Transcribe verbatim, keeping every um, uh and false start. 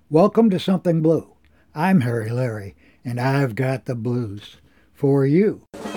Welcome to Something Blue. I'm Harry Larry, and I've got the blues for you.